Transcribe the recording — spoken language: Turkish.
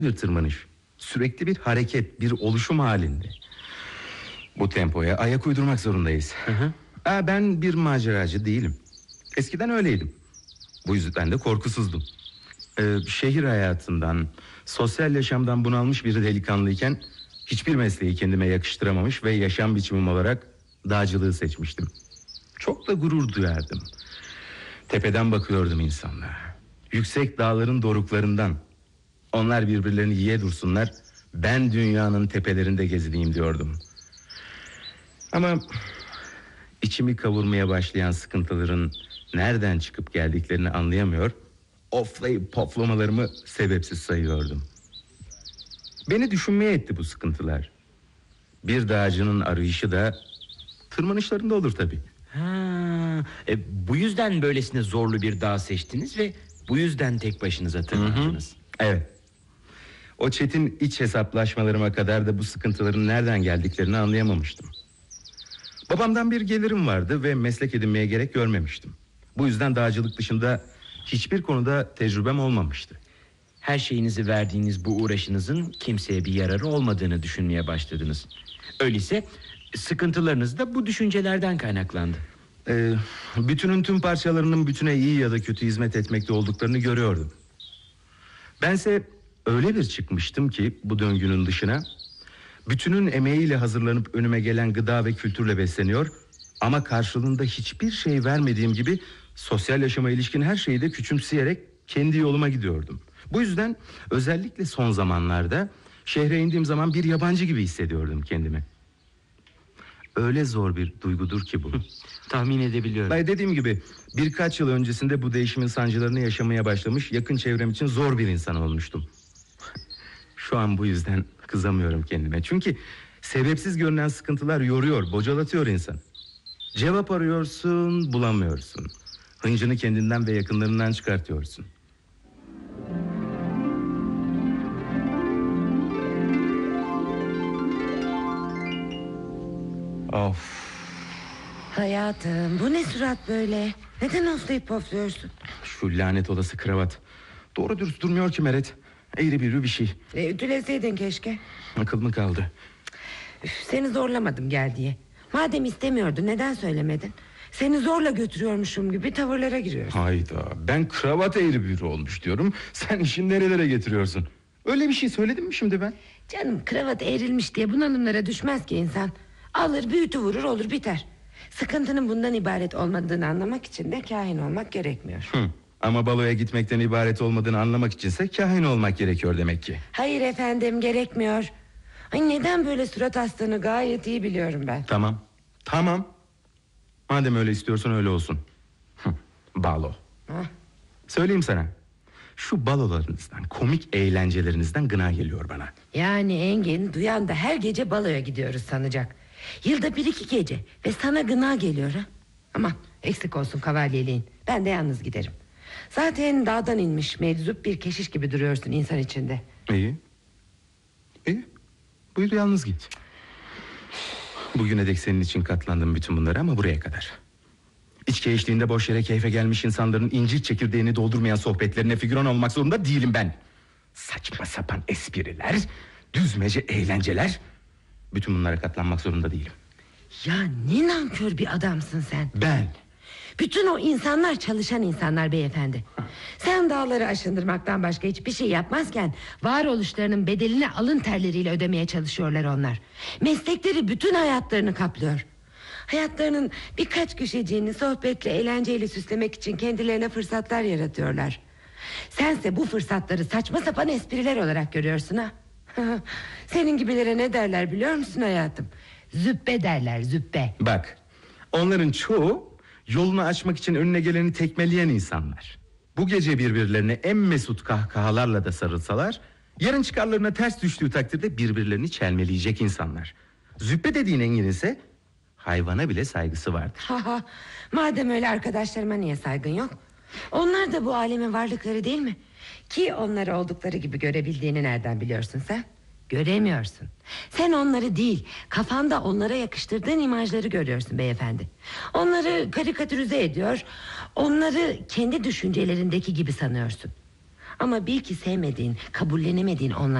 bir tırmanış. Sürekli bir hareket, bir oluşum halinde. Bu tempoya ayak uydurmak zorundayız. Ben bir maceracı değilim. Eskiden öyleydim. Bu yüzden de korkusuzdum. Şehir hayatından, sosyal yaşamdan bunalmış bir delikanlıyken hiçbir mesleği kendime yakıştıramamış ve yaşam biçimim olarak dağcılığı seçmiştim. Çok da gurur duyardım. Tepeden bakıyordum insanlara. Yüksek dağların doruklarından. Onlar birbirlerini yiye dursunlar, ben dünyanın tepelerinde gezineyim diyordum. Ama içimi kavurmaya başlayan sıkıntıların nereden çıkıp geldiklerini anlayamıyor, oflayıp poflamalarımı sebepsiz sayıyordum. Beni düşünmeye etti bu sıkıntılar. Bir dağcının arayışı da tırmanışlarında olur tabii. Bu yüzden böylesine zorlu bir dağ seçtiniz ve bu yüzden tek başınıza tırmandınız. Evet. O çetin iç hesaplaşmalarıma kadar da bu sıkıntıların nereden geldiklerini anlayamamıştım. Babamdan bir gelirim vardı ve meslek edinmeye gerek görmemiştim. Bu yüzden dağcılık dışında hiçbir konuda tecrübem olmamıştı. Her şeyinizi verdiğiniz bu uğraşınızın kimseye bir yararı olmadığını düşünmeye başladınız. Öyleyse sıkıntılarınız da bu düşüncelerden kaynaklandı. Bütünün tüm parçalarının bütüne iyi ya da kötü hizmet etmekte olduklarını görüyordum. Bense öyle bir çıkmıştım ki bu döngünün dışına, bütünün emeğiyle hazırlanıp önüme gelen gıda ve kültürle besleniyor, ama karşılığında hiçbir şey vermediğim gibi sosyal yaşama ilişkin her şeyi de küçümseyerek kendi yoluma gidiyordum. Bu yüzden özellikle son zamanlarda şehre indiğim zaman bir yabancı gibi hissediyordum kendimi. Öyle zor bir duygudur ki bu. Tahmin edebiliyorum. Dediğim gibi birkaç yıl öncesinde bu değişimin sancılarını yaşamaya başlamış, yakın çevrem için zor bir insan olmuştum. Şu an bu yüzden kızamıyorum kendime. Çünkü sebepsiz görünen sıkıntılar yoruyor, bocalatıyor insan. Cevap arıyorsun, bulamıyorsun. Hıncını kendinden ve yakınlarından çıkartıyorsun. Of. Hayatım, bu ne surat böyle? Neden oflayıp pofluyorsun? Şu lanet olası kravat. Doğru dürüst durmuyor ki Meret. Eğri büğrü bir şey. Ütüleseydin keşke. Akıl mı kaldı? Seni zorlamadım gel diye. Madem istemiyordun neden söylemedin? Seni zorla götürüyormuşum gibi tavırlara giriyorsun. Hayda, ben kravat eğri büğrü olmuş diyorum, sen işin nerelere getiriyorsun? Öyle bir şey söyledim mi şimdi ben? Canım, kravat eğrilmiş diye bunalımlara düşmez ki insan. Alır büyütü vurur, olur biter. Sıkıntının bundan ibaret olmadığını anlamak için de kahin olmak gerekmiyor. Ama baloya gitmekten ibaret olmadığını anlamak içinse kahin olmak gerekiyor demek ki. Hayır efendim, gerekmiyor. Ay, neden böyle surat astığını gayet iyi biliyorum ben. Tamam. Madem öyle istiyorsan öyle olsun. Balo. Söyleyeyim sana, şu balolarınızdan, komik eğlencelerinizden gına geliyor bana. Yani Engin duyan da her gece baloya gidiyoruz sanacak. Yılda 1-2 gece ve sana gına geliyor ha? Aman eksik olsun kavalyeliğin. Ben de yalnız giderim. Zaten dağdan inmiş meczup bir keşiş gibi duruyorsun insan içinde. İyi. Buyur, yalnız git. Bugüne dek senin için katlandım bütün bunları ama buraya kadar. İçki eşliğinde boş yere keyfe gelmiş insanların incir çekirdeğini doldurmayan sohbetlerine figüran olmak zorunda değilim ben. Saçma sapan espriler, düzmece eğlenceler, bütün bunlara katlanmak zorunda değilim. Ya ne nankör bir adamsın sen. Ben? Bütün o insanlar çalışan insanlar beyefendi. Sen dağları aşındırmaktan başka hiçbir şey yapmazken varoluşlarının bedelini alın terleriyle ödemeye çalışıyorlar onlar. Meslekleri bütün hayatlarını kaplıyor. Hayatlarının birkaç köşeciğini sohbetle, eğlenceyle süslemek için kendilerine fırsatlar yaratıyorlar. Sense bu fırsatları saçma sapan espriler olarak görüyorsun ha. Senin gibilere ne derler biliyor musun hayatım? Züppe derler, züppe. Bak, onların çoğu yolunu açmak için önüne geleni tekmeleyen insanlar. Bu gece birbirlerine en mesut kahkahalarla da sarılsalar, yarın çıkarlarına ters düştüğü takdirde birbirlerini çelmeleyecek insanlar. Züppe dediğin Engin ise hayvana bile saygısı vardır. Madem öyle, arkadaşlarıma niye saygın yok? Onlar da bu alemin varlıkları değil mi? Ki onları oldukları gibi görebildiğini nereden biliyorsun sen? Göremiyorsun. Sen onları değil, kafanda onlara yakıştırdığın imajları görüyorsun beyefendi. Onları karikatürize ediyor, onları kendi düşüncelerindeki gibi sanıyorsun. Ama bil ki sevmediğin, kabullenemediğin onlar